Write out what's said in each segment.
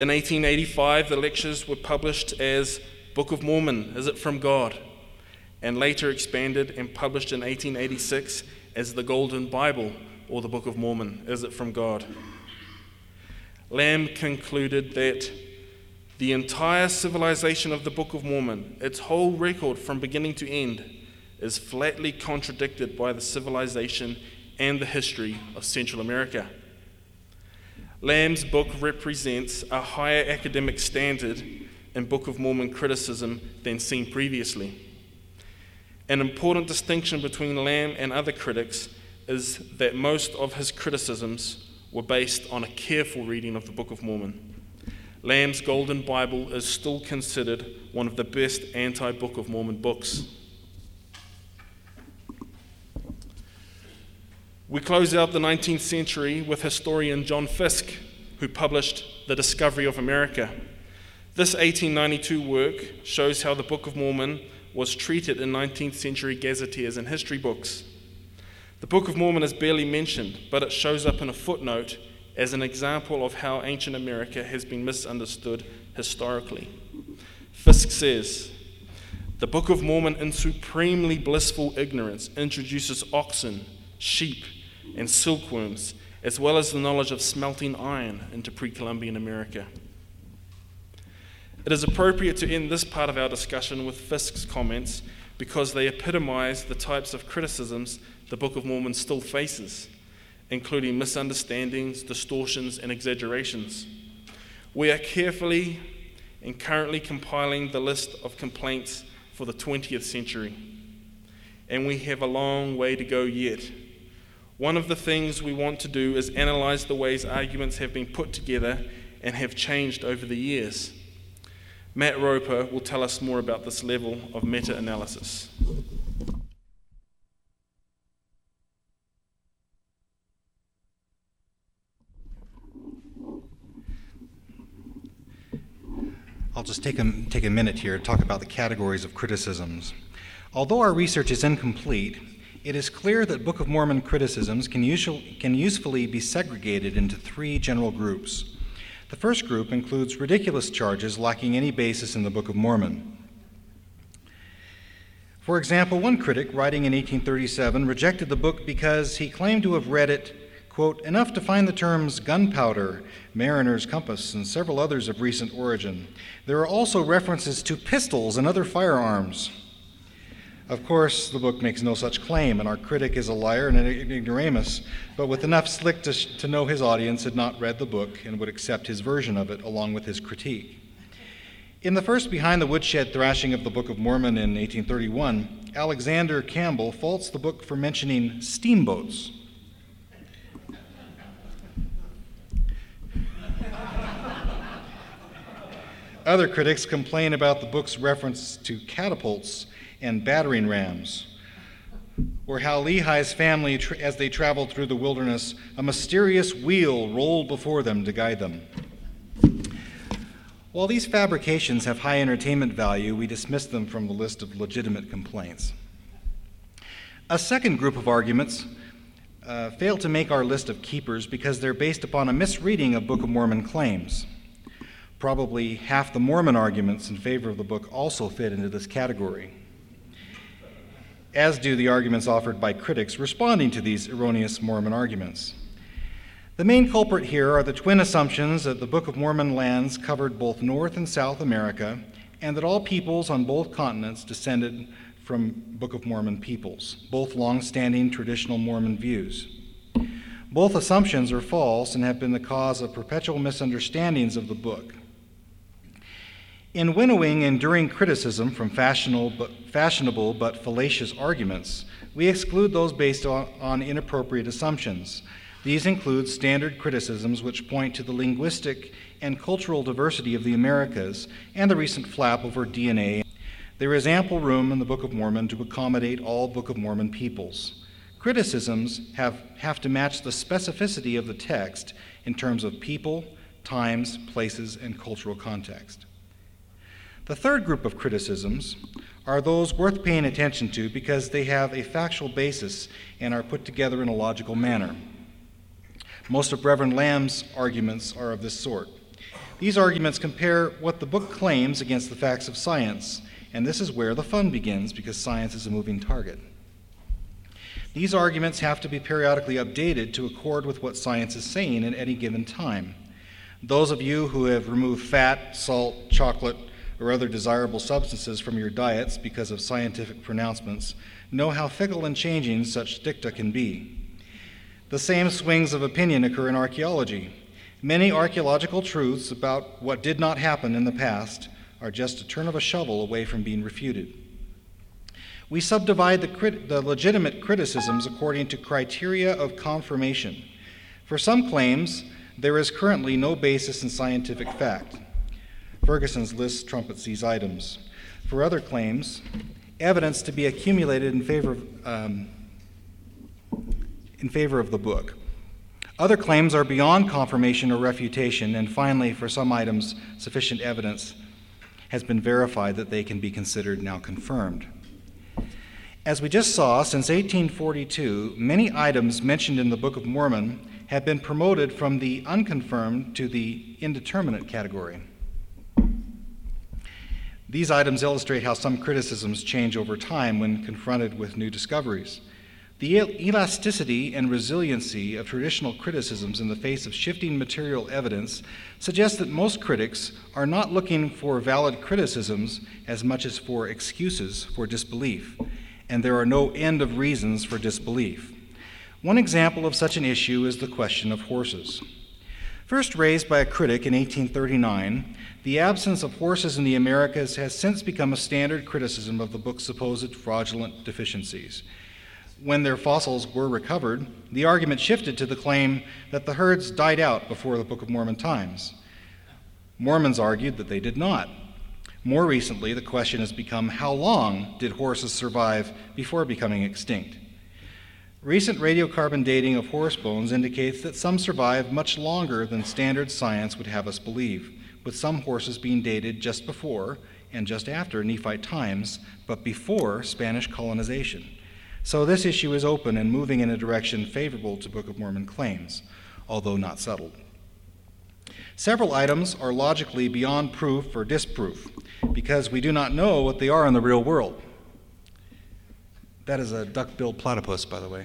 In 1885, the lectures were published as Book of Mormon, Is It From God? And later expanded and published in 1886 as the Golden Bible, or the Book of Mormon, Is It From God? Lamb concluded that the entire civilization of the Book of Mormon, its whole record from beginning to end, is flatly contradicted by the civilization and the history of Central America. Lamb's book represents a higher academic standard in Book of Mormon criticism than seen previously. An important distinction between Lamb and other critics is that most of his criticisms were based on a careful reading of the Book of Mormon. Lamb's Golden Bible is still considered one of the best anti-Book of Mormon books. We close out the 19th century with historian John Fiske, who published The Discovery of America. This 1892 work shows how the Book of Mormon was treated in 19th century gazetteers and history books. The Book of Mormon is barely mentioned, but it shows up in a footnote as an example of how ancient America has been misunderstood historically. Fiske says, "The Book of Mormon in supremely blissful ignorance introduces oxen, sheep, and silkworms, as well as the knowledge of smelting iron into pre-Columbian America." It is appropriate to end this part of our discussion with Fiske's comments because they epitomize the types of criticisms the Book of Mormon still faces, including misunderstandings, distortions, and exaggerations. We are carefully and currently compiling the list of complaints for the 20th century, and we have a long way to go yet. One of the things we want to do is analyze the ways arguments have been put together and have changed over the years. Matt Roper will tell us more about this level of meta-analysis. I'll just take a minute here to talk about the categories of criticisms. Although our research is incomplete, it is clear that Book of Mormon criticisms can usefully be segregated into three general groups. The first group includes ridiculous charges lacking any basis in the Book of Mormon. For example, one critic, writing in 1837, rejected the book because he claimed to have read it, quote, enough to find the terms gunpowder, mariner's compass, and several others of recent origin. There are also references to pistols and other firearms. Of course, the book makes no such claim, and our critic is a liar and an ignoramus, but with enough slick to know his audience had not read the book and would accept his version of it along with his critique. In the first Behind the Woodshed thrashing of the Book of Mormon in 1831, Alexander Campbell faults the book for mentioning steamboats. Other critics complain about the book's reference to catapults and battering rams, or how Lehi's family, as they traveled through the wilderness, a mysterious wheel rolled before them to guide them. While these fabrications have high entertainment value, we dismiss them from the list of legitimate complaints. A second group of arguments fail to make our list of keepers because they're based upon a misreading of Book of Mormon claims. Probably half the Mormon arguments in favor of the book also fit into this category, as do the arguments offered by critics responding to these erroneous Mormon arguments. The main culprit here are the twin assumptions that the Book of Mormon lands covered both North and South America, and that all peoples on both continents descended from Book of Mormon peoples, both long-standing traditional Mormon views. Both assumptions are false and have been the cause of perpetual misunderstandings of the book. In winnowing enduring criticism from fashionable but fallacious arguments, we exclude those based on inappropriate assumptions. These include standard criticisms which point to the linguistic and cultural diversity of the Americas and the recent flap over DNA. There is ample room in the Book of Mormon to accommodate all Book of Mormon peoples. Criticisms have to match the specificity of the text in terms of people, times, places, and cultural context. The third group of criticisms are those worth paying attention to because they have a factual basis and are put together in a logical manner. Most of Reverend Lamb's arguments are of this sort. These arguments compare what the book claims against the facts of science, and this is where the fun begins because science is a moving target. These arguments have to be periodically updated to accord with what science is saying at any given time. Those of you who have removed fat, salt, chocolate, or other desirable substances from your diets because of scientific pronouncements know how fickle and changing such dicta can be. The same swings of opinion occur in archaeology. Many archaeological truths about what did not happen in the past are just a turn of a shovel away from being refuted. We subdivide the legitimate criticisms according to criteria of confirmation. For some claims, there is currently no basis in scientific fact. Ferguson's list trumpets these items. For other claims, evidence to be accumulated in favor of the book. Other claims are beyond confirmation or refutation, and finally, for some items, sufficient evidence has been verified that they can be considered now confirmed. As we just saw, since 1842, many items mentioned in the Book of Mormon have been promoted from the unconfirmed to the indeterminate category. These items illustrate how some criticisms change over time when confronted with new discoveries. The elasticity and resiliency of traditional criticisms in the face of shifting material evidence suggests that most critics are not looking for valid criticisms as much as for excuses for disbelief, and there are no end of reasons for disbelief. One example of such an issue is the question of horses. First raised by a critic in 1839, the absence of horses in the Americas has since become a standard criticism of the book's supposed fraudulent deficiencies. When their fossils were recovered, the argument shifted to the claim that the herds died out before the Book of Mormon times. Mormons argued that they did not. More recently, the question has become, how long did horses survive before becoming extinct? Recent radiocarbon dating of horse bones indicates that some survive much longer than standard science would have us believe, with some horses being dated just before and just after Nephite times, but before Spanish colonization. So this issue is open and moving in a direction favorable to Book of Mormon claims, although not settled. Several items are logically beyond proof or disproof because we do not know what they are in the real world. That is a duck-billed platypus, by the way.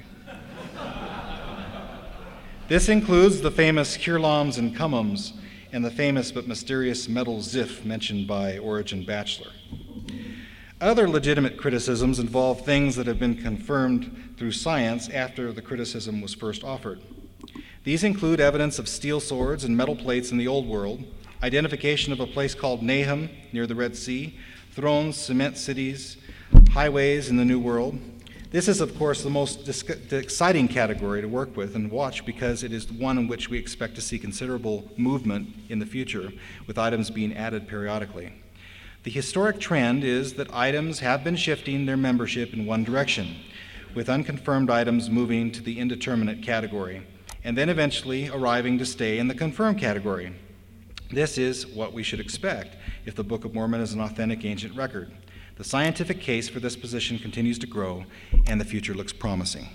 This includes the famous Kirlams and Cummums and the famous but mysterious metal Ziph mentioned by Origen Bachelor. Other legitimate criticisms involve things that have been confirmed through science after the criticism was first offered. These include evidence of steel swords and metal plates in the Old World, identification of a place called Nahum near the Red Sea, thrones, cement cities, highways in the New World. This is, of course, the most exciting category to work with and watch because it is one in which we expect to see considerable movement in the future, with items being added periodically. The historic trend is that items have been shifting their membership in one direction, with unconfirmed items moving to the indeterminate category, and then eventually arriving to stay in the confirmed category. This is what we should expect if the Book of Mormon is an authentic ancient record. The scientific case for this position continues to grow, and the future looks promising.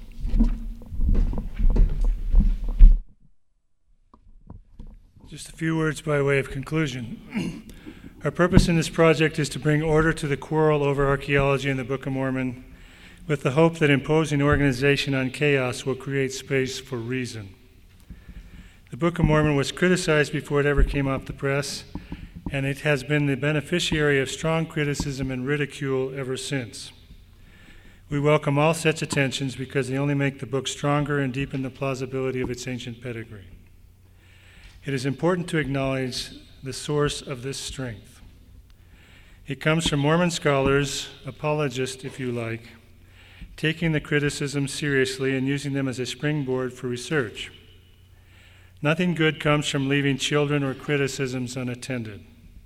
Just a few words by way of conclusion. Our purpose in this project is to bring order to the quarrel over archaeology in the Book of Mormon, with the hope that imposing organization on chaos will create space for reason. The Book of Mormon was criticized before it ever came off the press, and it has been the beneficiary of strong criticism and ridicule ever since. We welcome all such attentions because they only make the book stronger and deepen the plausibility of its ancient pedigree. It is important to acknowledge the source of this strength. It comes from Mormon scholars, apologists if you like, taking the criticism seriously and using them as a springboard for research. Nothing good comes from leaving children or criticisms unattended.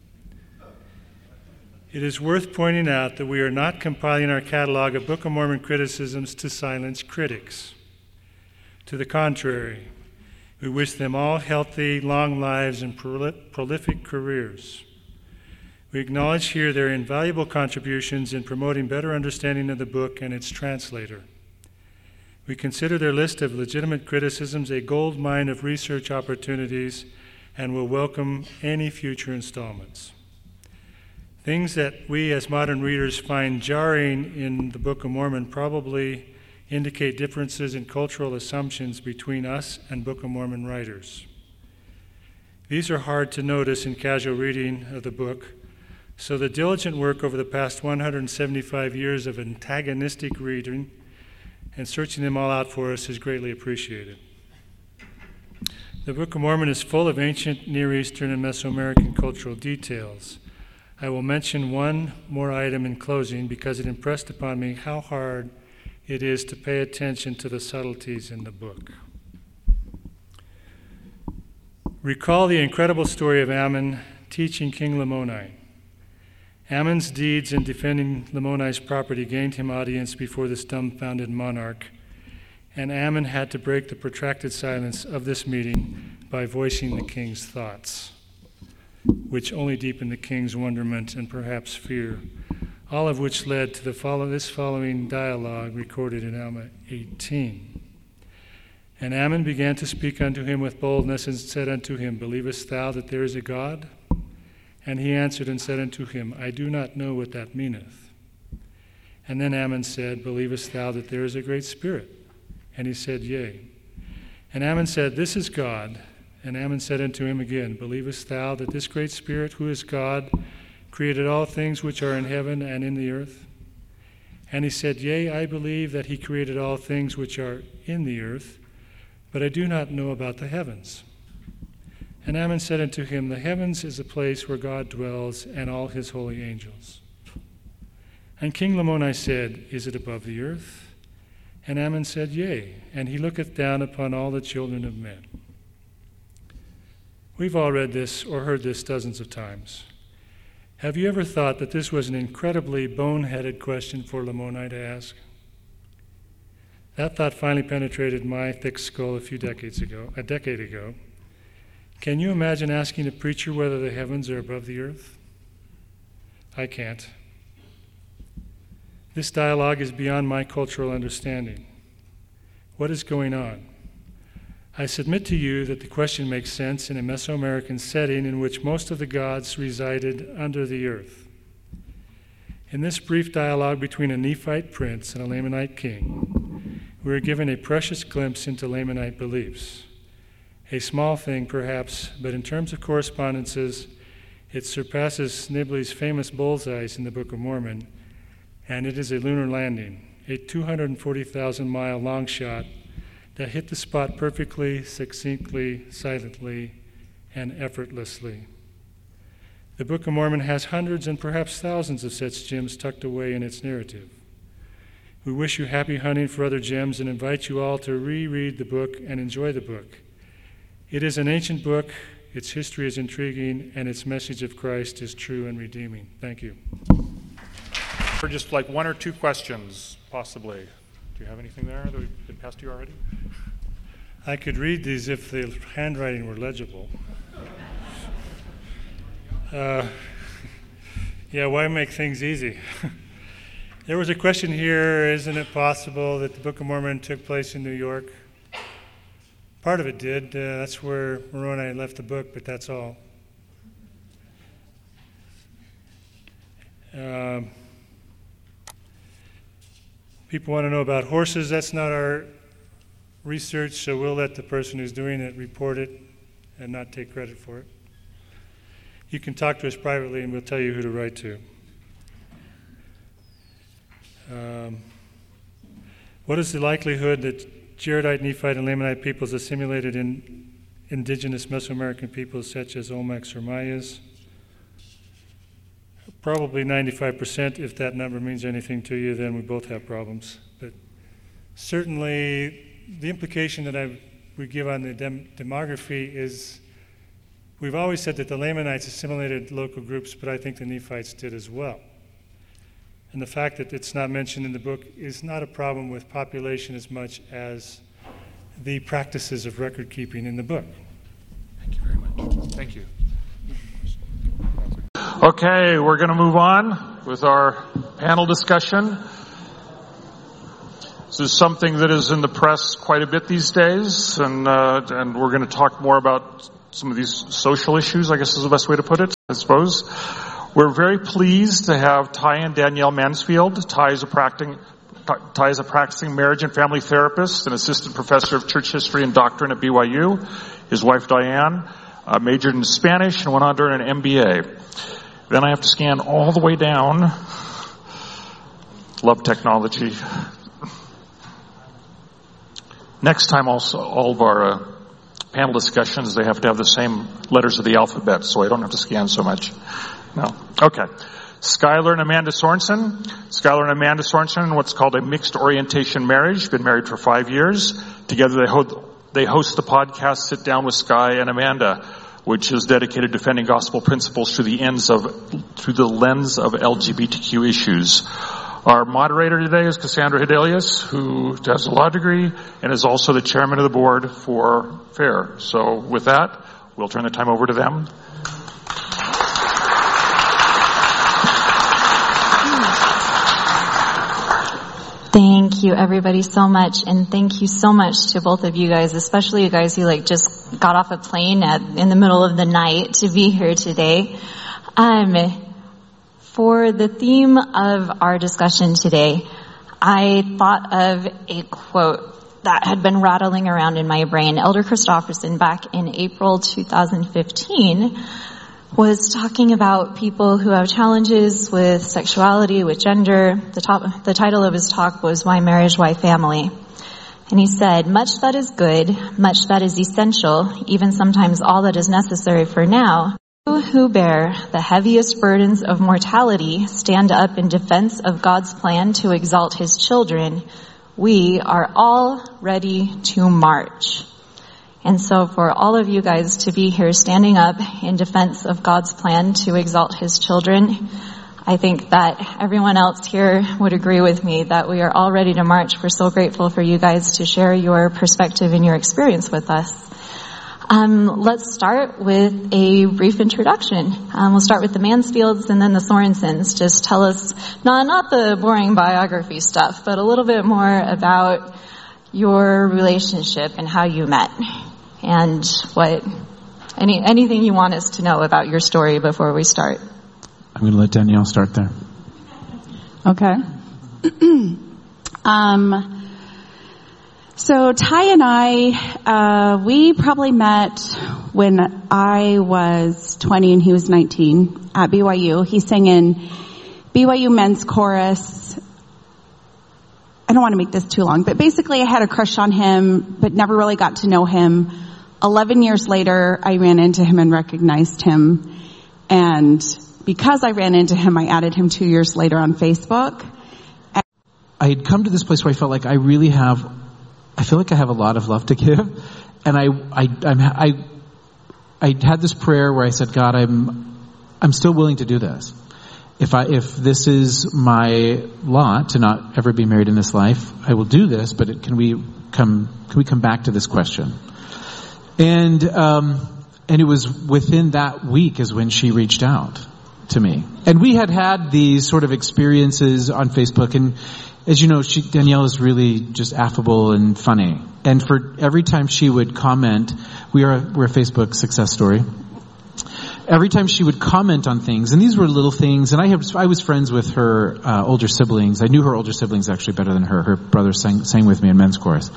It is worth pointing out that we are not compiling our catalog of Book of Mormon criticisms to silence critics. To the contrary, we wish them all healthy, long lives and prolific careers. We acknowledge here their invaluable contributions in promoting better understanding of the book and its translator. We consider their list of legitimate criticisms a gold mine of research opportunities and will welcome any future installments. Things that we as modern readers find jarring in the Book of Mormon probably indicate differences in cultural assumptions between us and Book of Mormon writers. These are hard to notice in casual reading of the book, so the diligent work over the past 175 years of antagonistic reading and searching them all out for us is greatly appreciated. The Book of Mormon is full of ancient Near Eastern and Mesoamerican cultural details. I will mention one more item in closing because it impressed upon me how hard it is to pay attention to the subtleties in the book. Recall the incredible story of Ammon teaching King Lamoni. Ammon's deeds in defending Lamoni's property gained him audience before this dumbfounded monarch, and Ammon had to break the protracted silence of this meeting by voicing the king's thoughts, which only deepened the king's wonderment and perhaps fear, all of which led to this following dialogue recorded in Alma 18. And Ammon began to speak unto him with boldness, and said unto him, Believest thou that there is a God? And he answered and said unto him, I do not know what that meaneth. And then Ammon said, Believest thou that there is a great spirit? And he said, Yea. And Ammon said, This is God. And Ammon said unto him again, Believest thou that this great spirit, who is God, created all things which are in heaven and in the earth? And he said, Yea, I believe that he created all things which are in the earth, but I do not know about the heavens. And Ammon said unto him, The heavens is a place where God dwells, and all his holy angels. And King Lamoni said, Is it above the earth? And Ammon said, Yea, and he looketh down upon all the children of men. We've all read this or heard this dozens of times. Have you ever thought that this was an incredibly boneheaded question for Lamoni to ask? That thought finally penetrated my thick skull a decade ago. Can you imagine asking a preacher whether the heavens are above the earth? I can't. This dialogue is beyond my cultural understanding. What is going on? I submit to you that the question makes sense in a Mesoamerican setting in which most of the gods resided under the earth. In this brief dialogue between a Nephite prince and a Lamanite king, we are given a precious glimpse into Lamanite beliefs. A small thing, perhaps, but in terms of correspondences, it surpasses Snibley's famous bullseyes in the Book of Mormon, and it is a lunar landing, a 240,000-mile long shot that hit the spot perfectly, succinctly, silently, and effortlessly. The Book of Mormon has hundreds and perhaps thousands of such gems tucked away in its narrative. We wish you happy hunting for other gems and invite you all to reread the book and enjoy the book. It is an ancient book, its history is intriguing, and its message of Christ is true and redeeming. Thank you. For just like one or two questions, possibly. Do you have anything there that we've been passed to you already? I could read these if the handwriting were legible. Why make things easy? There was a question here, isn't it possible that the Book of Mormon took place in New York? Part of it did. That's where Moroni left the book, but that's all. People want to know about horses. That's not our research, so we'll let the person who's doing it report it and not take credit for it. You can talk to us privately and we'll tell you who to write to. What is the likelihood that Jaredite, Nephite, and Lamanite peoples assimilated in indigenous Mesoamerican peoples such as Olmecs or Mayas? Probably 95%. If that number means anything to you, then we both have problems. But certainly the implication that we give on the demography is we've always said that the Lamanites assimilated local groups, but I think the Nephites did as well. And the fact that it's not mentioned in the book is not a problem with population as much as the practices of record keeping in the book. Thank you very much. Thank you. Okay, we're going to move on with our panel discussion. This is something that is in the press quite a bit these days, and we're going to talk more about some of these social issues, I guess is the best way to put it, I suppose. We're very pleased to have Ty and Danielle Mansfield. Ty is a practicing marriage and family therapist and assistant professor of church history and doctrine at BYU. His wife Diane majored in Spanish and went on to earn an MBA. Then I have to scan all the way down. Love technology. Next time also, all of our panel discussions, they have to have the same letters of the alphabet, so I don't have to scan so much. No. Okay. Skylar and Amanda Sorensen. Skylar and Amanda Sorensen, what's called a mixed orientation marriage, been married for 5 years. Together they host the podcast Sit Down with Sky and Amanda, which is dedicated to defending gospel principles through the lens of LGBTQ issues. Our moderator today is Cassandra Hidelius, who has a law degree and is also the chairman of the board for FAIR. So with that, we'll turn the time over to them. Thank you, everybody, so much, and thank you so much to both of you guys, especially you guys who just got off a plane in the middle of the night to be here today. For the theme of our discussion today, I thought of a quote that had been rattling around in my brain. Elder Christofferson, back in April 2015, was talking about people who have challenges with sexuality, with gender. The title of his talk was Why Marriage, Why Family? And he said, much that is good, much that is essential, even sometimes all that is necessary for now, who bear the heaviest burdens of mortality stand up in defense of God's plan to exalt his children. We are all ready to march. And so for all of you guys to be here standing up in defense of God's plan to exalt his children, I think that everyone else here would agree with me that we are all ready to march. We're so grateful for you guys to share your perspective and your experience with us. Let's start with a brief introduction. We'll start with the Mansfields and then the Sorensens. Just tell us, not the boring biography stuff, but a little bit more about your relationship and how you met, and anything you want us to know about your story before we start. I'm going to let Danielle start there. Okay. So Ty and I, we probably met when I was 20 and he was 19 at BYU. He sang in BYU men's chorus. I don't want to make this too long, but basically I had a crush on him, but never really got to know him. 11 years later, I ran into him and recognized him. And because I ran into him, I added him 2 years later on Facebook. I had come to this place where I felt like I feel like I have a lot of love to give. And I had this prayer where I said, God, I'm still willing to do this. If this is my lot to not ever be married in this life, I will do this, but can we come back to this question? And it was within that week is when she reached out to me. And we had these sort of experiences on Facebook, and as you know, Danielle is really just affable and funny. And for every time she would comment, we're a Facebook success story. Every time she would comment on things, and these were little things, and I was friends with her older siblings. I knew her older siblings actually better than her. Her brother sang with me in men's chorus.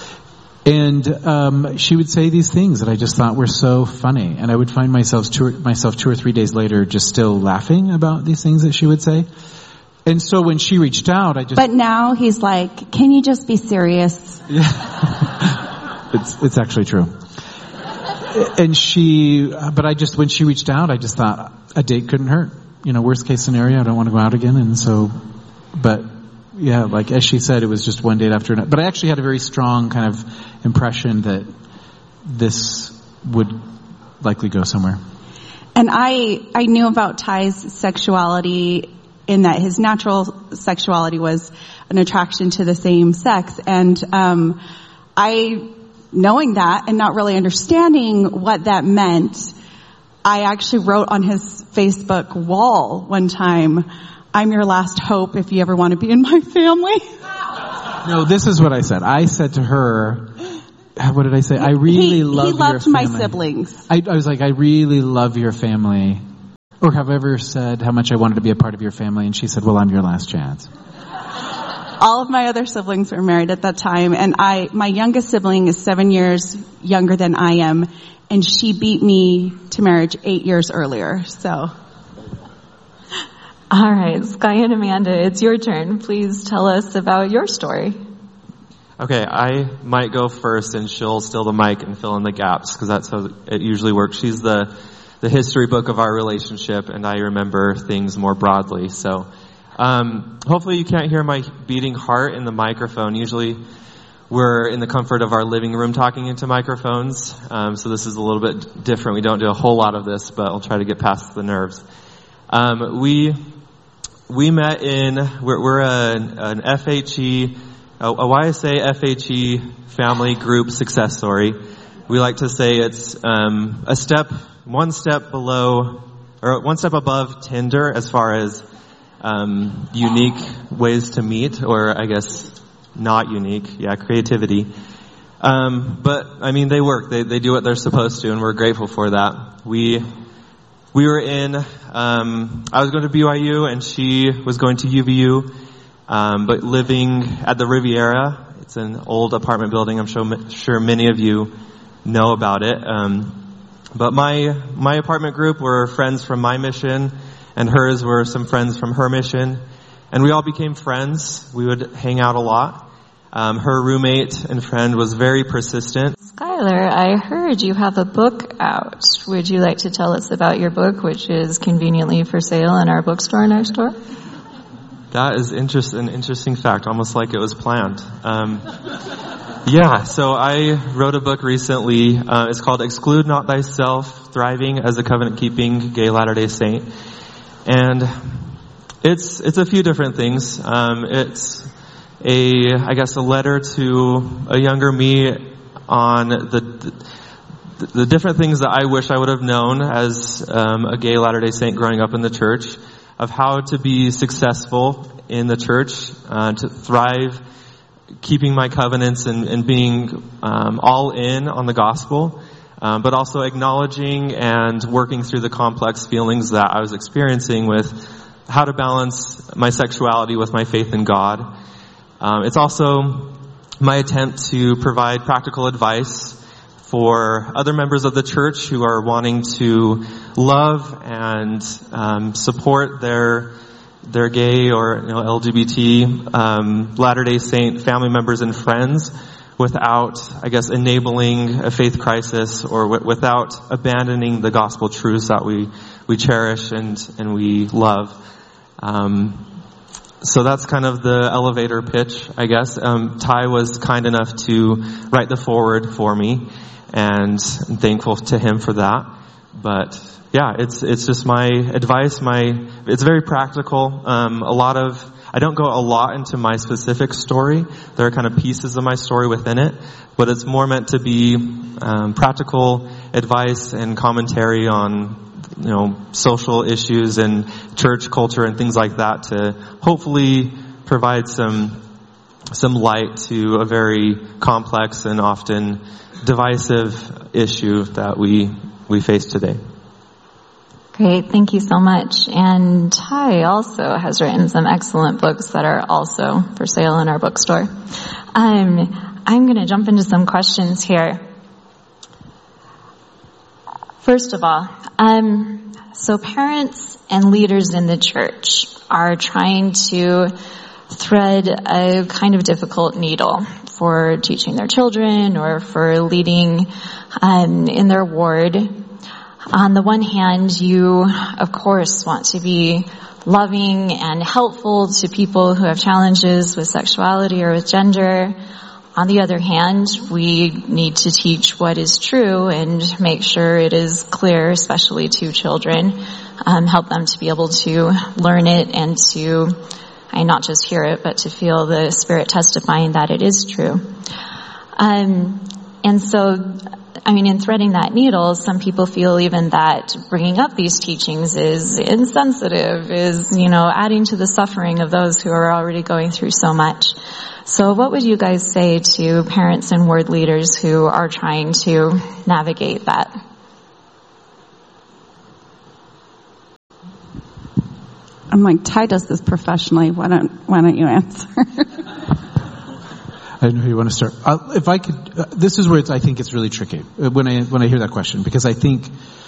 And she would say these things that I just thought were so funny. And I would find myself 2 or 3 days later just still laughing about these things that she would say. And so when she reached out, But now he's like, can you just be serious? It's actually true. And when she reached out, I just thought a date couldn't hurt. Worst case scenario, I don't want to go out again. And so, yeah, like as she said, it was just one date after another. But I actually had a very strong kind of impression that this would likely go somewhere. And I knew about Ty's sexuality in that his natural sexuality was an attraction to the same sex. And knowing that and not really understanding what that meant, I actually wrote on his Facebook wall one time, I'm your last hope if you ever want to be in my family. No, this is what I said. I said to her, what did I say? I really love your family. He loved my siblings. I was like, I really love your family. Or have I ever said how much I wanted to be a part of your family? And she said, well, I'm your last chance. All of my other siblings were married at that time, and my youngest sibling is 7 years younger than I am, and she beat me to marriage 8 years earlier, so. All right, Sky and Amanda, it's your turn. Please tell us about your story. Okay, I might go first, and she'll steal the mic and fill in the gaps, because that's how it usually works. She's the history book of our relationship, and I remember things more broadly. So hopefully you can't hear my beating heart in the microphone. Usually we're in the comfort of our living room talking into microphones, so this is a little bit different. We don't do a whole lot of this, but I'll try to get past the nerves. We met we're an FHE, a YSA FHE family group success story. We like to say it's one step above Tinder as far as unique ways to meet, or I guess not unique, creativity. But I mean, they work. They do what they're supposed to, and we're grateful for that. We were I was going to BYU and she was going to UVU, but living at the Riviera. It's an old apartment building. I'm sure many of you know about it. But my apartment group were friends from my mission, and hers were some friends from her mission. And we all became friends. We would hang out a lot. Her roommate and friend was very persistent. Skylar, I heard you have a book out. Would you like to tell us about your book, which is conveniently for sale in our bookstore next door? That is an interesting fact, almost like it was planned. So I wrote a book recently. It's called Exclude Not Thyself, Thriving as a Covenant-Keeping Gay Latter-day Saint. And it's a few different things. It's a letter to a younger me on the different things that I wish I would have known as a gay Latter-day Saint growing up in the church, of how to be successful in the church, to thrive, keeping my covenants and being all in on the gospel, but also acknowledging and working through the complex feelings that I was experiencing with how to balance my sexuality with my faith in God. It's also my attempt to provide practical advice for other members of the church who are wanting to love and support their gay or LGBT Latter-day Saint family members and friends without, enabling a faith crisis, or without abandoning the gospel truths that we cherish and we love. So that's kind of the elevator pitch, I guess. Ty was kind enough to write the foreword for me, and I'm thankful to him for that. But it's just my advice. It's very practical. I don't go a lot into my specific story. There are kind of pieces of my story within it, but it's more meant to be practical advice and commentary on social issues and church culture and things like that, to hopefully provide some light to a very complex and often divisive issue that we face today. Great, thank you so much. And Ty also has written some excellent books that are also for sale in our bookstore. I'm going to jump into some questions here. First of all, so parents and leaders in the church are trying to thread a kind of difficult needle for teaching their children or for leading in their ward. On the one hand, you, of course, want to be loving and helpful to people who have challenges with sexuality or with gender. On the other hand, we need to teach what is true and make sure it is clear, especially to children, help them to be able to learn it and not just hear it, but to feel the Spirit testifying that it is true. And so in threading that needle, some people feel even that bringing up these teachings is insensitive, is, adding to the suffering of those who are already going through so much. So what would you guys say to parents and ward leaders who are trying to navigate that? I'm like, Ty does this professionally. Why don't you answer? I don't know who you want to start. If I could, this is where I think it's really tricky when I hear that question, because I think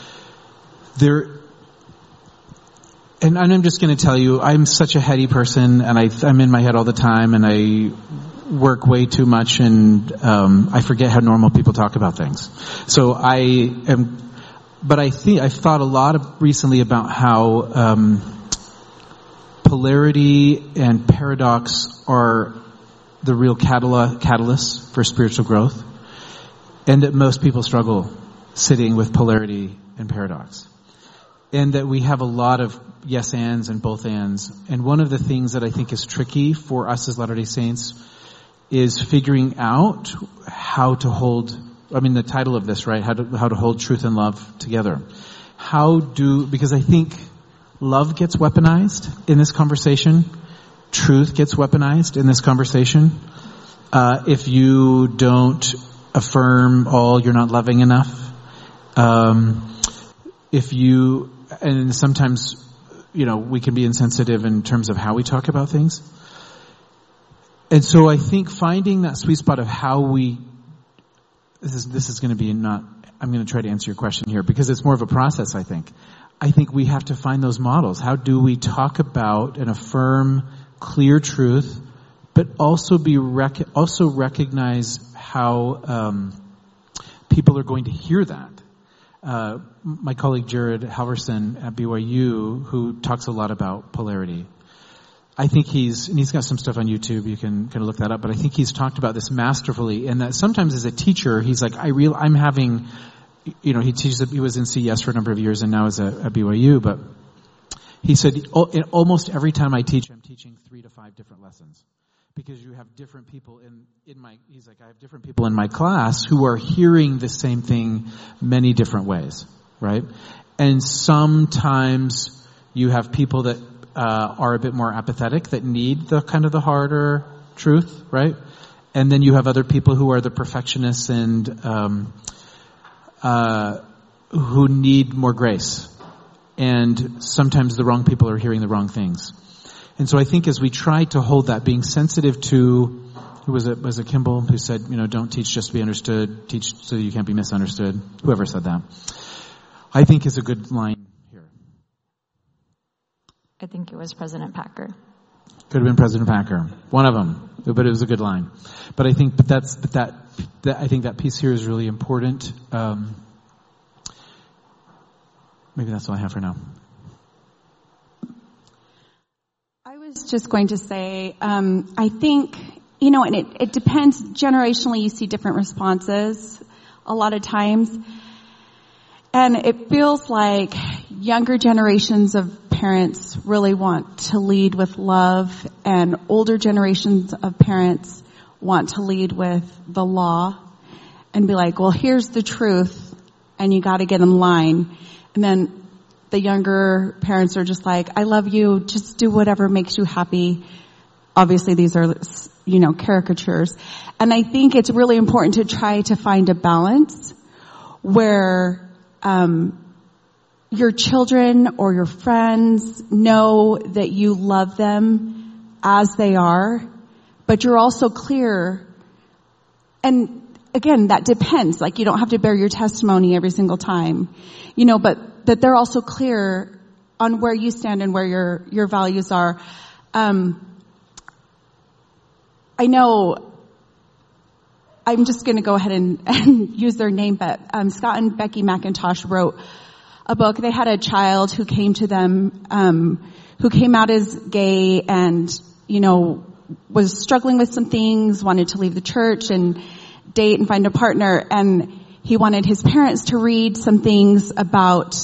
and I'm just going to tell you, I'm such a heady person, and I'm in my head all the time, and I work way too much, and I forget how normal people talk about things. So but I think I've thought a lot recently about how polarity and paradox are the real catalysts for spiritual growth, and that most people struggle sitting with polarity and paradox, and that we have a lot of yes ands and both ands. And one of the things that I think is tricky for us as Latter-day Saints is figuring out how to hold, the title of this, right? How to hold truth and love together. Because I think love gets weaponized in this conversation. Truth gets weaponized in this conversation. If you don't affirm all, you're not loving enough. And sometimes, we can be insensitive in terms of how we talk about things. And so I think finding that sweet spot of how this is going to be I'm going to try to answer your question here because it's more of a process, I think. I think we have to find those models. How do we talk about and affirm clear truth, but also recognize how people are going to hear that? My colleague Jared Halverson at BYU, who talks a lot about polarity, I think he's got some stuff on YouTube. You can kind of look that up. But I think he's talked about this masterfully, and that sometimes as a teacher, he's like, I'm having, he was in CES for a number of years and now is at BYU. But he said, almost every time I teach, I'm teaching 3 to 5 different lessons. Because you have different people I have different people in my class who are hearing the same thing many different ways, right? And sometimes you have people that are a bit more apathetic, that need the kind of the harder truth, right? And then you have other people who are the perfectionists and who need more grace. And sometimes the wrong people are hearing the wrong things. And so I think as we try to hold that, being sensitive to, who was it Kimball who said, don't teach just to be understood, teach so that you can't be misunderstood. Whoever said that, I think is a good line here. I think it was President Packer. Could have been President Packer, one of them, but it was a good line. But I think, I think that piece here is really important. Maybe that's all I have for now. I was just going to say, I think, and it depends. Generationally, you see different responses a lot of times. And it feels like younger generations of parents really want to lead with love, and older generations of parents want to lead with the law and be like, well, here's the truth, and you got to get in line. And then the younger parents are just like, I love you, just do whatever makes you happy. Obviously, these are, caricatures. And I think it's really important to try to find a balance where your children or your friends know that you love them as they are, but you're also clear. And again, that depends. Like, you don't have to bear your testimony every single time, but that they're also clear on where you stand and where your values are. I know I'm just going to go ahead and use their name, but Scott and Becky McIntosh wrote a book. They had a child who came to them, who came out as gay and, was struggling with some things, wanted to leave the church and date and find a partner. And he wanted his parents to read some things about,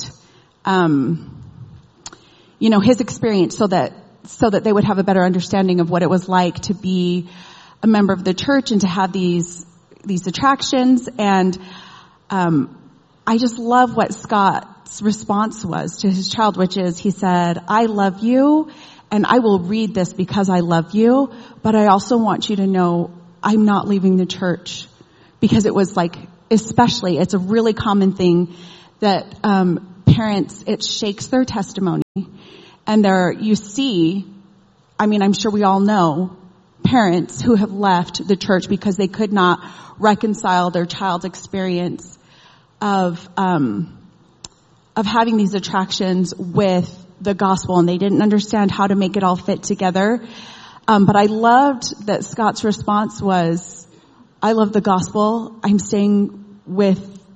his experience so that they would have a better understanding of what it was like to be a member of the church and to have these attractions. And I just love what Scott's response was to his child, which is he said, I love you and I will read this because I love you, but I also want you to know I'm not leaving the church. Because it was like, especially, it's a really common thing that parents, it shakes their testimony. And you see, I'm sure we all know parents who have left the church because they could not reconcile their child's experience of having these attractions with the gospel, and they didn't understand how to make it all fit together. But I loved that Scott's response was, I love the gospel. I'm staying with,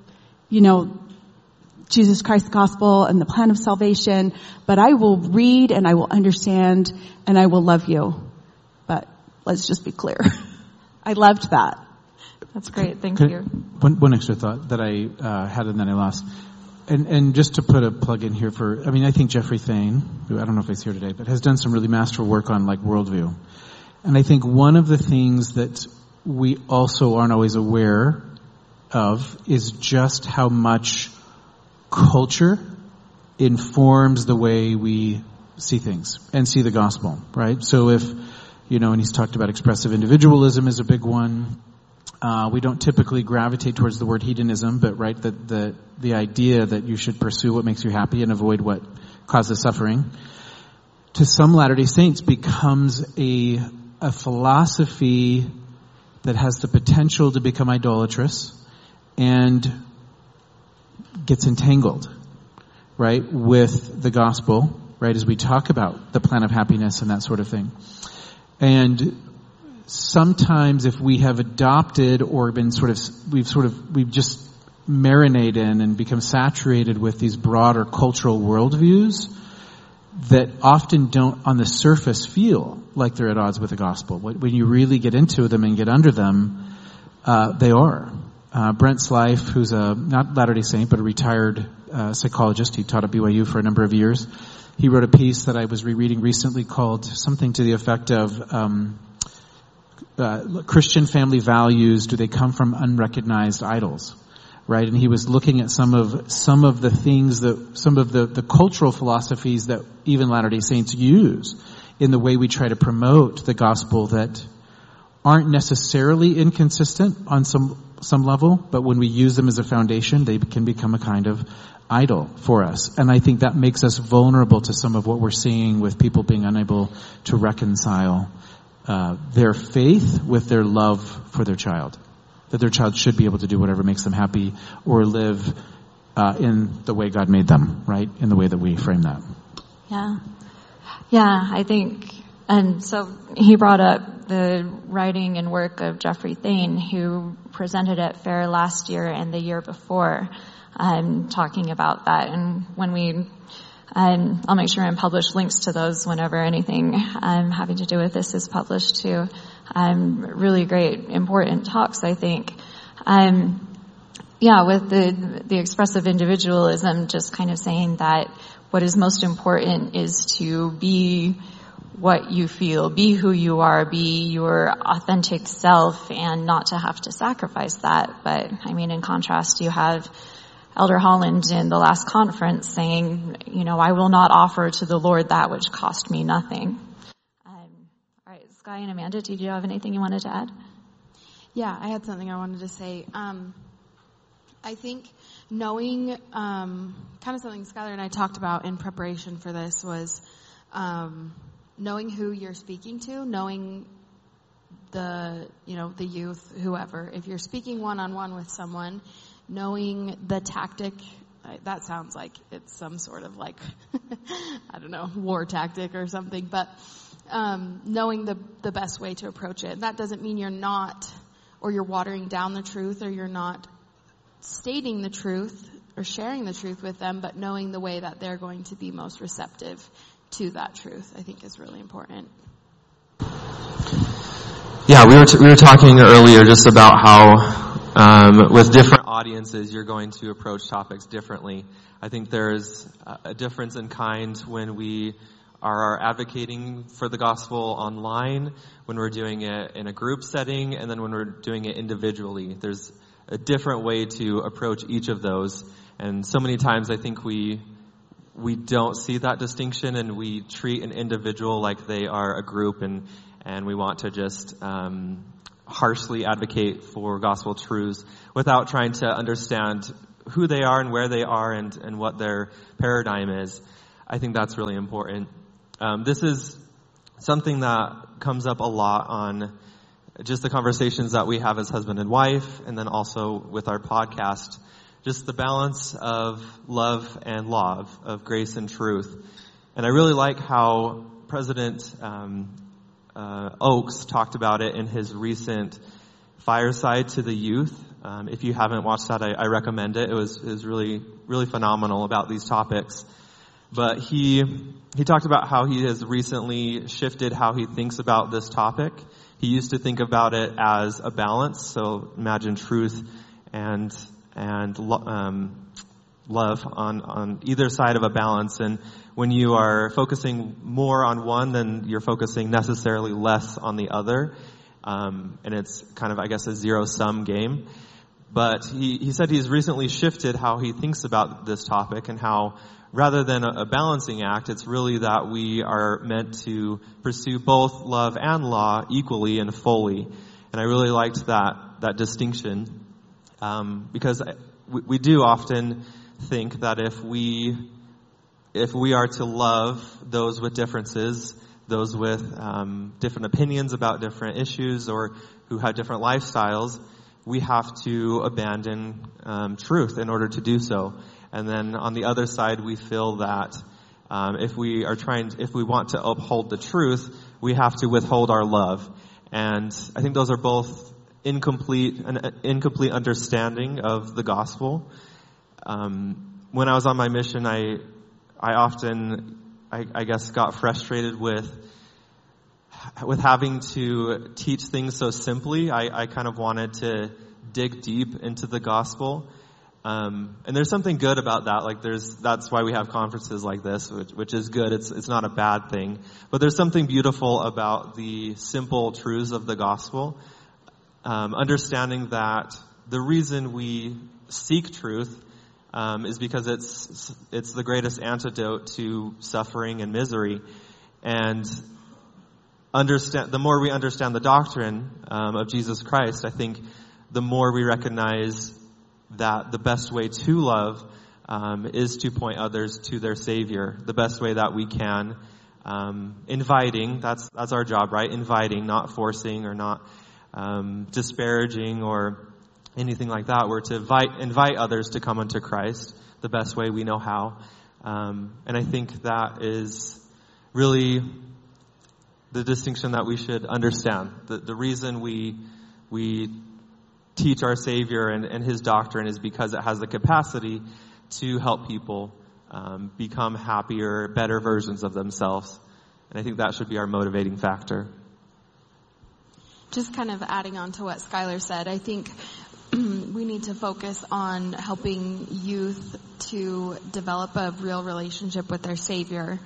Jesus Christ's gospel and the plan of salvation, but I will read and I will understand and I will love you. But let's just be clear. I loved that. That's great. Thank you. One extra thought that I had and then I lost. And just to put a plug in here I think Jeffrey Thane, who I don't know if he's here today, but has done some really masterful work on worldview. And I think one of the things that we also aren't always aware of is just how much culture informs the way we see things and see the gospel, right? So if, and he's talked about expressive individualism is a big one. We don't typically gravitate towards the word hedonism, but right, the idea that you should pursue what makes you happy and avoid what causes suffering, to some Latter-day Saints becomes a philosophy that has the potential to become idolatrous and gets entangled, right, with the gospel, right, as we talk about the plan of happiness and that sort of thing. And sometimes if we have adopted or been we've just marinated in and become saturated with these broader cultural worldviews that often don't on the surface feel like they're at odds with the gospel. When you really get into them and get under them, they are. Brent Slife, who's not Latter-day Saint, but a retired psychologist, he taught at BYU for a number of years. He wrote a piece that I was rereading recently called something to the effect of Christian family values, do they come from unrecognized idols? Right? And he was looking at some of the things some of the cultural philosophies that even Latter-day Saints use in the way we try to promote the gospel that aren't necessarily inconsistent on some level, but when we use them as a foundation, they can become a kind of idol for us. And I think that makes us vulnerable to some of what we're seeing with people being unable to reconcile their faith with their love for their child. That their child should be able to do whatever makes them happy or live in the way God made them, right? In the way that we frame that. Yeah, I think, and so he brought up the writing and work of Jeffrey Thane, who presented at FAIR last year and the year before, talking about that. And when I'll make sure and publish links to those whenever anything having to do with this is published too. Really great, important talks, I think. With the expressive individualism, just kind of saying that what is most important is to be what you feel, be who you are, be your authentic self, and not to have to sacrifice that. But, in contrast, you have Elder Holland in the last conference saying, I will not offer to the Lord that which cost me nothing. All right, Sky and Amanda, did you have anything you wanted to add? Yeah, I had something I wanted to say. I think knowing, kind of something Skylar and I talked about in preparation for this was knowing who you're speaking to, knowing the youth, whoever. If you're speaking one-on-one with someone, knowing the tactic, that sounds like it's some sort of I don't know, war tactic or something, but knowing the best way to approach it. That doesn't mean you're not, or you're watering down the truth, or you're not stating the truth or sharing the truth with them, but knowing the way that they're going to be most receptive to that truth, I think is really important. Yeah, we were talking earlier just about how with different audiences you're going to approach topics differently. I think there's a difference in kind when we are advocating for the gospel online, when we're doing it in a group setting, and then when we're doing it individually. There's a different way to approach each of those. And so many times I think we don't see that distinction, and we treat an individual like they are a group, and we want to just harshly advocate for gospel truths without trying to understand who they are and where they are and what their paradigm is. I think that's really important. This is something that comes up a lot on just the conversations that we have as husband and wife, and then also with our podcast, just the balance of love and law, of grace and truth. And I really like how President Oaks talked about it in his recent fireside to the youth. If you haven't watched that, I recommend it. It was really, really phenomenal about these topics. But he talked about how he has recently shifted how he thinks about this topic. He used to think about it as a balance. So imagine truth and love on either side of a balance. And when you are focusing more on one, then you're focusing necessarily less on the other. And it's kind of, I guess, a zero-sum game. But he said he's recently shifted how he thinks about this topic, and how rather than a balancing act, it's really that we are meant to pursue both love and law equally and fully. And I really liked that distinction, because we do often think that if we are to love those with differences, those with different opinions about different issues, or who have different lifestyles, we have to abandon truth in order to do so. And then on the other side, we feel that if we want to uphold the truth, we have to withhold our love. And I think those are both an incomplete understanding of the gospel. When I was on my mission, I often, I guess, got frustrated with having to teach things so simply. I kind of wanted to dig deep into the gospel. And there's something good about that. Like that's why we have conferences like this, which is good. It's not a bad thing. But there's something beautiful about the simple truths of the gospel. Understanding that the reason we seek truth is because it's the greatest antidote to suffering and misery. And the more we understand the doctrine of Jesus Christ, I think the more we recognize that the best way to love is to point others to their Savior. The best way that we can, inviting. That's our job, right? Inviting, not forcing or not disparaging or anything like that. We're to invite others to come unto Christ the best way we know how. And I think that is really the distinction that we should understand. The reason we teach our Savior and His doctrine is because it has the capacity to help people become happier, better versions of themselves. And I think that should be our motivating factor. Just kind of adding on to what Skylar said, I think we need to focus on helping youth to develop a real relationship with their Savior.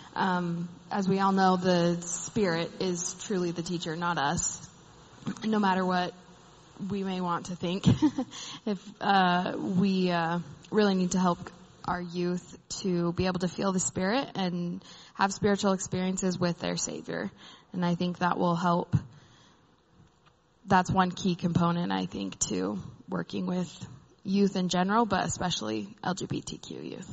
As we all know, the Spirit is truly the teacher, not us. No matter what we may want to think, if we really need to help our youth to be able to feel the Spirit and have spiritual experiences with their Savior. And I think that will help. That's one key component, I think, to working with youth in general, but especially LGBTQ youth.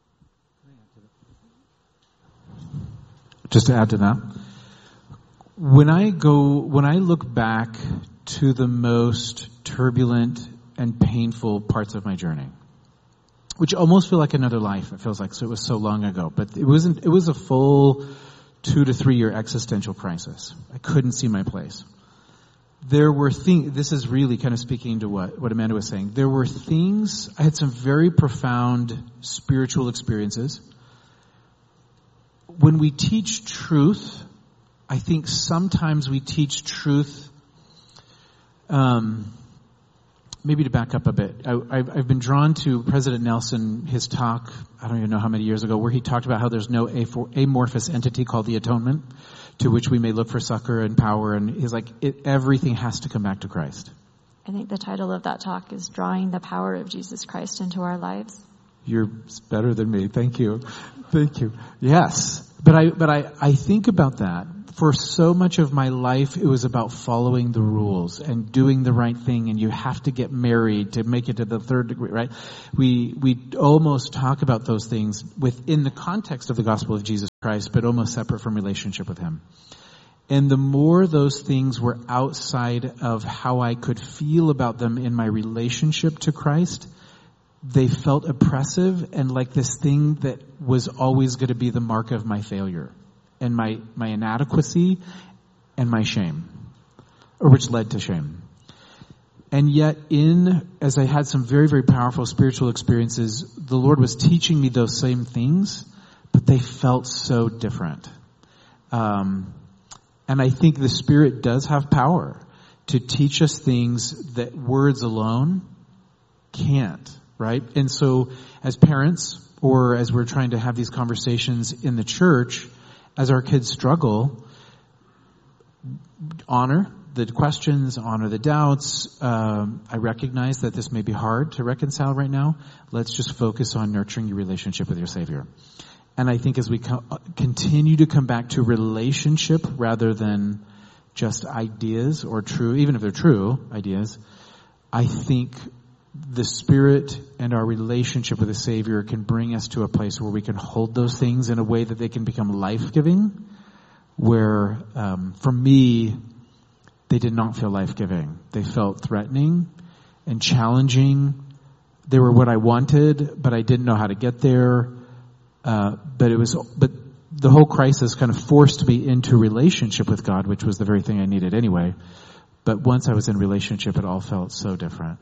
Just to add to that, when I look back to the most turbulent and painful parts of my journey, which almost feel like another life, it feels like, so it was so long ago, but it was a full 2 to 3 year existential crisis. I couldn't see my place. There were things, this is really kind of speaking to what Amanda was saying. There were things, I had some very profound spiritual experiences. When we teach truth, I think sometimes we teach truth, maybe to back up a bit. I've been drawn to President Nelson, his talk, I don't even know how many years ago, where he talked about how there's no amorphous entity called the atonement, to which we may look for succor and power. And he's like, everything has to come back to Christ. I think the title of that talk is Drawing the Power of Jesus Christ into Our Lives. You're better than me. Thank you. Thank you. Yes. But I think about that. For so much of my life, it was about following the rules and doing the right thing, and you have to get married to make it to the third degree, right? We almost talk about those things within the context of the gospel of Jesus Christ, but almost separate from relationship with Him. And the more those things were outside of how I could feel about them in my relationship to Christ, they felt oppressive and like this thing that was always going to be the mark of my failure and my inadequacy and my shame, or which led to shame. And yet as I had some very, very powerful spiritual experiences, the Lord was teaching me those same things, but they felt so different. And I think the Spirit does have power to teach us things that words alone can't, right? And so as parents, or as we're trying to have these conversations in the church, as our kids struggle, honor the questions, honor the doubts. I recognize that this may be hard to reconcile right now. Let's just focus on nurturing your relationship with your Savior. And I think as we continue to come back to relationship rather than just ideas or true, even if they're true ideas, I think the Spirit and our relationship with the Savior can bring us to a place where we can hold those things in a way that they can become life-giving, where, for me, they did not feel life-giving. They felt threatening and challenging. They were what I wanted, but I didn't know how to get there. But the whole crisis kind of forced me into relationship with God, which was the very thing I needed anyway. But once I was in relationship, it all felt so different.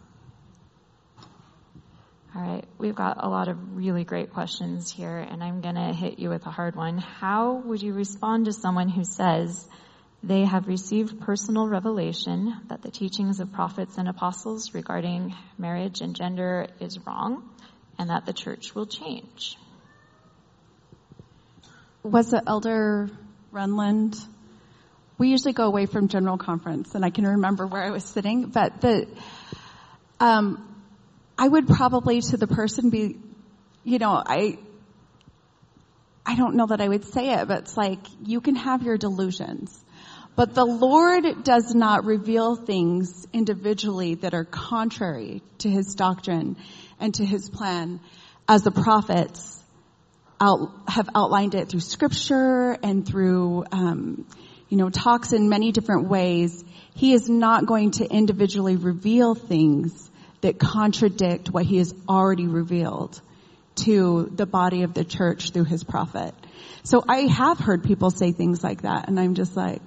All right, we've got a lot of really great questions here, and I'm going to hit you with a hard one. How would you respond to someone who says they have received personal revelation that the teachings of prophets and apostles regarding marriage and gender is wrong, and that the church will change? Was it Elder Runland? We usually go away from General Conference, and I can remember where I was sitting, but I would probably to the person be, I don't know that I would say it, but it's like, you can have your delusions. But the Lord does not reveal things individually that are contrary to His doctrine and to His plan, as the prophets have outlined it through Scripture and through, talks in many different ways. He is not going to individually reveal things that contradict what He has already revealed to the body of the church through His prophet. So I have heard people say things like that, and I'm just like,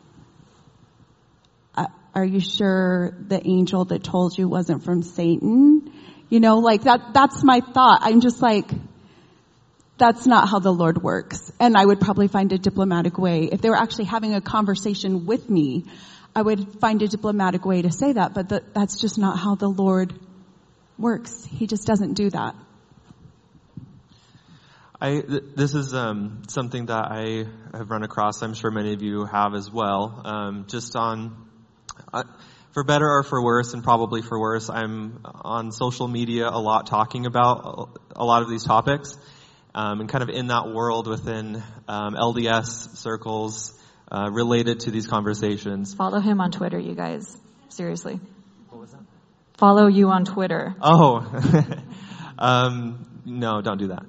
are you sure the angel that told you wasn't from Satan? That's my thought. I'm just like, that's not how the Lord works. And I would probably find a diplomatic way. If they were actually having a conversation with me, I would find a diplomatic way to say that, but that's just not how the Lord works. He just doesn't do that. This is something that I have run across. I'm sure many of you have as well. Just on, for better or for worse, and probably for worse, I'm on social media a lot talking about a lot of these topics, and kind of in that world within LDS circles. Related to these conversations. Follow him on Twitter, you guys. Seriously. What was that? Follow you on Twitter. Oh. No, don't do that.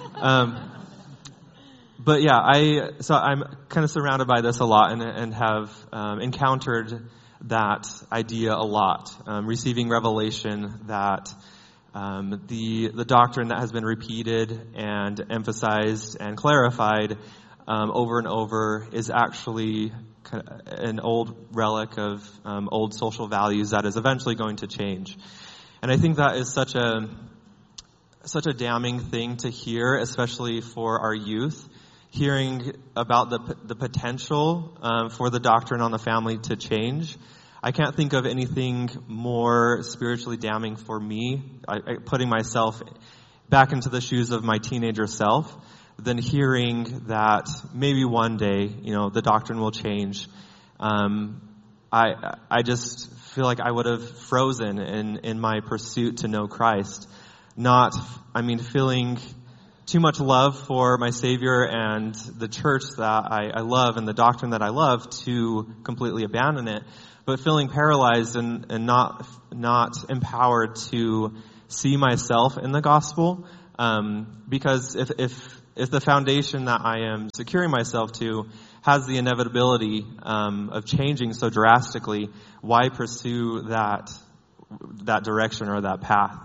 But yeah, I'm kind of surrounded by this a lot and have encountered that idea a lot. Receiving revelation that the doctrine that has been repeated and emphasized and clarified over and over is actually an old relic of old social values that is eventually going to change. And I think that is such a damning thing to hear, especially for our youth, hearing about the potential for the doctrine on the family to change. I can't think of anything more spiritually damning for me, putting myself back into the shoes of my teenager self, than hearing that maybe one day, the doctrine will change. I just feel like I would have frozen in my pursuit to know Christ. Feeling too much love for my Savior and the church that I love and the doctrine that I love to completely abandon it, but feeling paralyzed and not empowered to see myself in the gospel. Because if the foundation that I am securing myself to has the inevitability of changing so drastically, why pursue that direction or that path?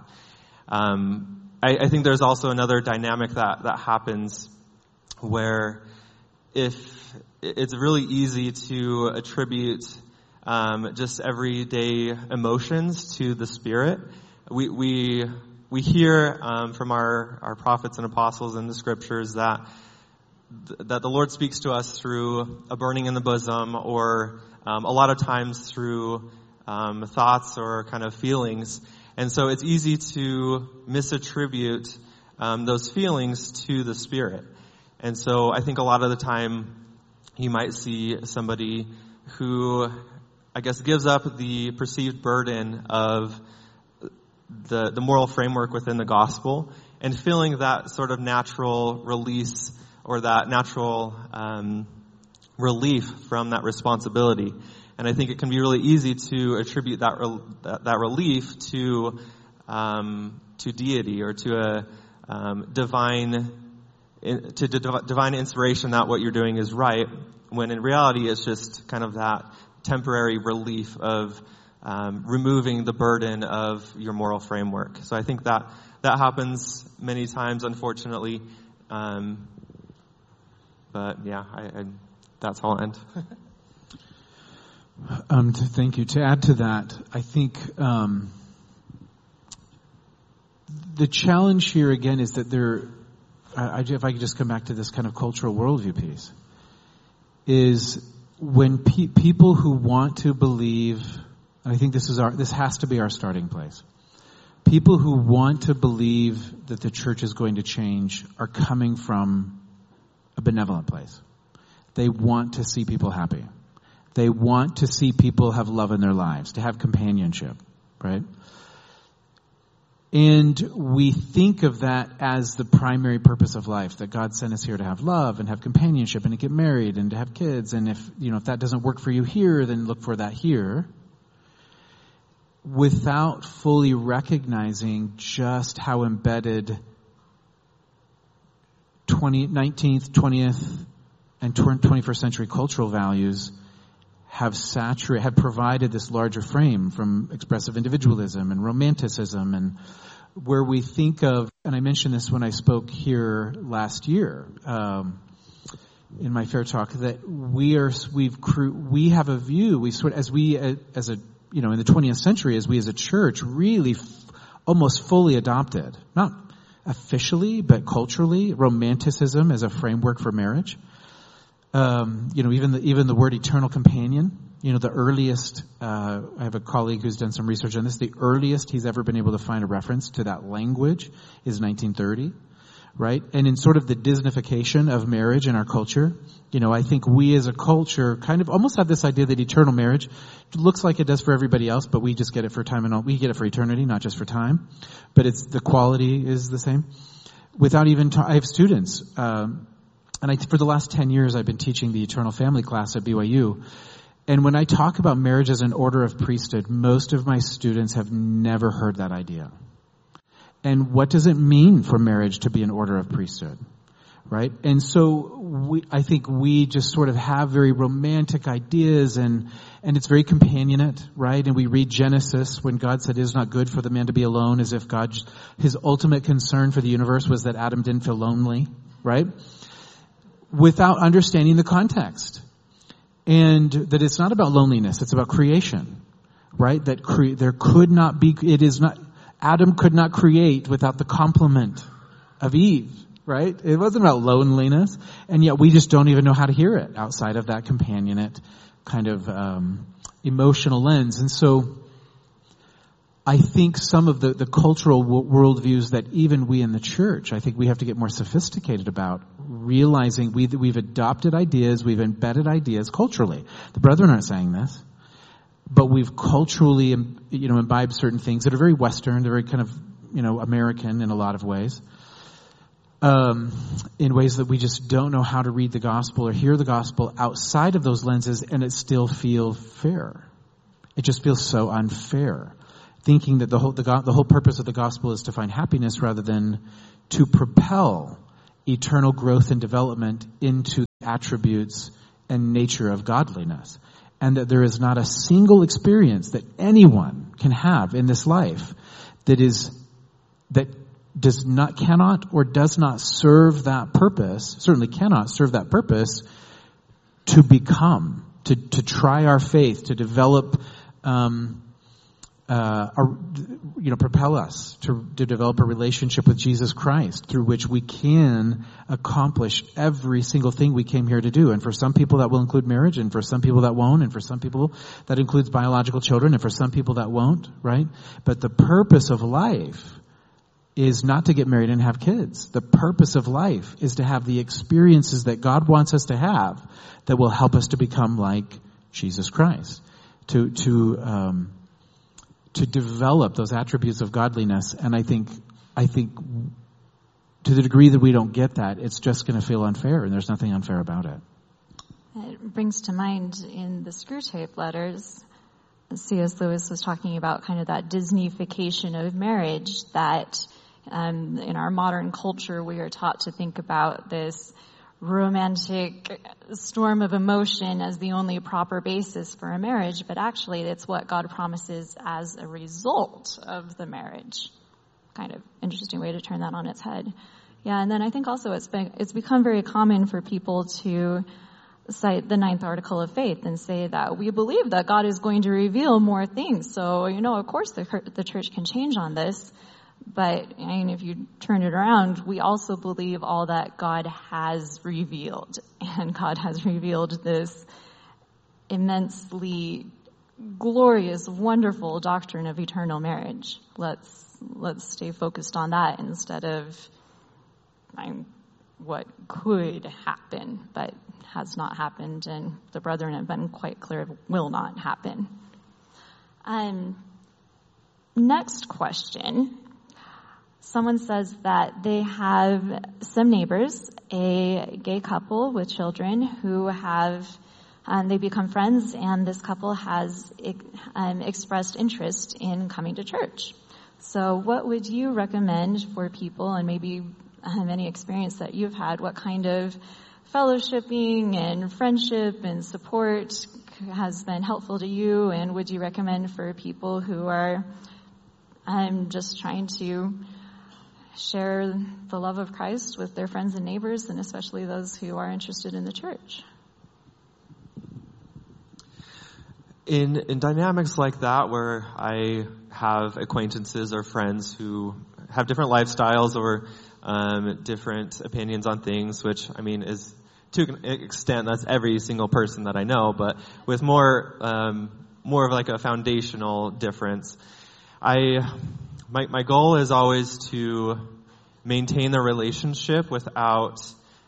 I think there's also another dynamic that happens where if it's really easy to attribute just everyday emotions to the Spirit. We hear from our prophets and apostles in the scriptures that the Lord speaks to us through a burning in the bosom, or a lot of times through thoughts or kind of feelings. And so it's easy to misattribute those feelings to the Spirit. And so I think a lot of the time you might see somebody who, I guess, gives up the perceived burden of the moral framework within the gospel and feeling that sort of natural release or that natural relief from that responsibility. And I think it can be really easy to attribute that relief to deity or to a divine inspiration that what you're doing is right, when in reality it's just kind of that temporary relief of removing the burden of your moral framework. So I think that happens many times, unfortunately. But yeah, that's how I'll end. Thank you. To add to that, I think the challenge here again is that if I could just come back to this kind of cultural worldview piece, is when people who want to believe, and I think this has to be our starting place. People who want to believe that the church is going to change are coming from a benevolent place. They want to see people happy. They want to see people have love in their lives, to have companionship, right? And we think of that as the primary purpose of life, that God sent us here to have love and have companionship and to get married and to have kids. And if that doesn't work for you here, then look for that here. Without fully recognizing just how embedded 19th, 20th, and 21st century cultural values have provided this larger frame from expressive individualism and romanticism, and where we think of, and I mentioned this when I spoke here last year in my fair talk, that we have a view, in the 20th century, as we as a church really almost fully adopted, not officially, but culturally, romanticism as a framework for marriage. Even the word eternal companion, the earliest, I have a colleague who's done some research on this, the earliest he's ever been able to find a reference to that language is 1930, right? And in sort of the Disneyfication of marriage in our culture, I think we as a culture kind of almost have this idea that eternal marriage looks like it does for everybody else, but we just get it for time and all. We get it for eternity, not just for time. But the quality is the same. I have students, for the last 10 years, I've been teaching the Eternal Family class at BYU. And when I talk about marriage as an order of priesthood, most of my students have never heard that idea. And what does it mean for marriage to be an order of priesthood? Right? And so I think we just sort of have very romantic ideas, and it's very companionate, right? And we read Genesis when God said it is not good for the man to be alone, as if his ultimate concern for the universe was that Adam didn't feel lonely, right? Without understanding the context. And that it's not about loneliness, it's about creation, right? That Adam could not create without the complement of Eve, right? It wasn't about loneliness, and yet we just don't even know how to hear it outside of that companionate kind of emotional lens. And so I think some of the cultural worldviews that even we in the church, I think we have to get more sophisticated about, realizing we've adopted ideas, we've embedded ideas culturally. The brethren aren't saying this, but we've culturally, imbibed certain things that are very Western. They're very kind of, American in a lot of ways. In ways that we just don't know how to read the gospel or hear the gospel outside of those lenses, and it still feels fair. It just feels so unfair. Thinking that the whole purpose of the gospel is to find happiness rather than to propel eternal growth and development into the attributes and nature of godliness. And that there is not a single experience that anyone can have in this life that cannot or does not serve that purpose, certainly cannot serve that purpose, to become, to try our faith, to develop, propel us to develop a relationship with Jesus Christ through which we can accomplish every single thing we came here to do. And for some people that will include marriage, and for some people that won't, and for some people that includes biological children, and for some people that won't, right? But the purpose of life is not to get married and have kids. The purpose of life is to have the experiences that God wants us to have that will help us to become like Jesus Christ. To develop those attributes of godliness. And I think to the degree that we don't get that, it's just going to feel unfair, and there's nothing unfair about it. It brings to mind in the Screwtape Letters, C.S. Lewis was talking about kind of that Disneyfication of marriage, that in our modern culture we are taught to think about this romantic storm of emotion as the only proper basis for a marriage, but actually it's what God promises as a result of the marriage. Kind of interesting way to turn that on its head. Yeah, and then I think also it's become very common for people to cite the 9th article of faith and say that we believe that God is going to reveal more things. So, of course the church can change on this. But if you turn it around, we also believe all that God has revealed. And God has revealed this immensely glorious, wonderful doctrine of eternal marriage. Let's stay focused on that instead of what could happen, but has not happened, and the brethren have been quite clear will not happen. Next question. Someone says that they have some neighbors, a gay couple with children who they become friends, and this couple has expressed interest in coming to church. So what would you recommend for people, and maybe any experience that you've had, what kind of fellowshipping and friendship and support has been helpful to you, and would you recommend for people who are just trying to share the love of Christ with their friends and neighbors, and especially those who are interested in the church? In dynamics like that, where I have acquaintances or friends who have different lifestyles or different opinions on things, which is to an extent that's every single person that I know, but with more of like a foundational difference, My goal is always to maintain the relationship without,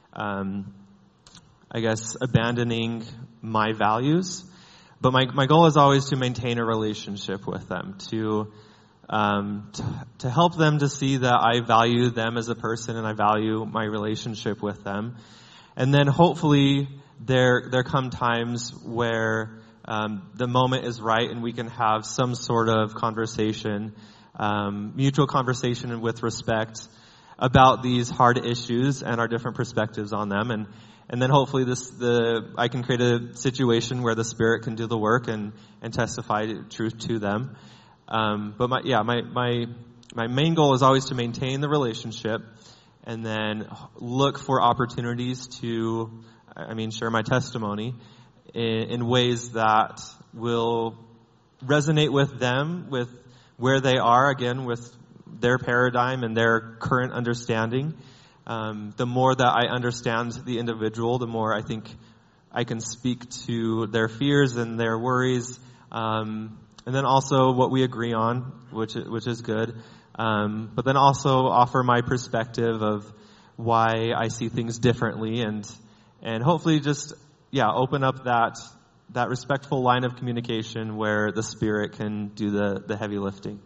abandoning my values. But my goal is always to maintain a relationship with them, to help them to see that I value them as a person and I value my relationship with them. And then hopefully there come times where the moment is right and we can have some sort of conversation, mutual conversation and with respect about these hard issues and our different perspectives on them, and then hopefully I can create a situation where the Spirit can do the work and testify truth to them. But my main goal is always to maintain the relationship, and then look for opportunities to share my testimony in ways that will resonate with them, with where they are, again, with their paradigm and their current understanding. The more that I understand the individual, the more I think I can speak to their fears and their worries, and then also what we agree on, which is good. But then also offer my perspective of why I see things differently, and hopefully just open up that respectful line of communication where the Spirit can do the heavy lifting.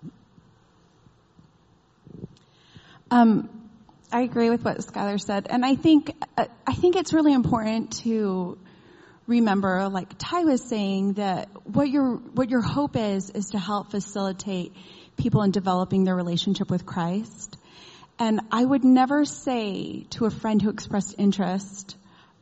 I agree with what Skylar said, and I think it's really important to remember, like Ty was saying, that what your hope is to help facilitate people in developing their relationship with Christ. And I would never say to a friend who expressed interest,